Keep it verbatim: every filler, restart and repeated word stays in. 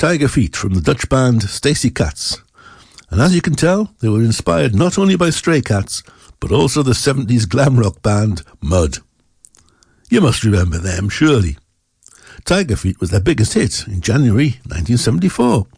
Tiger Feet from the Dutch band Stacey Cats. And as you can tell, they were inspired not only by Stray Cats, but also the seventies glam rock band Mud. You must remember them, surely. Tiger Feet was their biggest hit in January nineteen seventy-four.